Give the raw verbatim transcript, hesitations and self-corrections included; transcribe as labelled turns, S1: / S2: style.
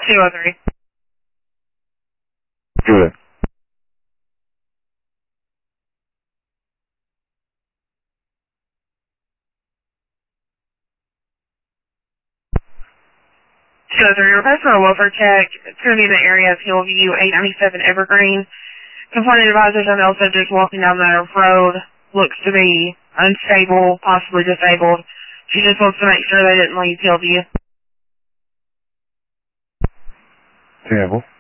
S1: two oh three.
S2: Good.
S1: two oh three, request for a welfare check. It's going to be in the area of Hillview, eight ninety-seven Evergreen. Complainant advisors on male subject walking down the road. Looks to be unstable, possibly disabled. She just wants to make sure they didn't leave Hillview.
S2: Terrible.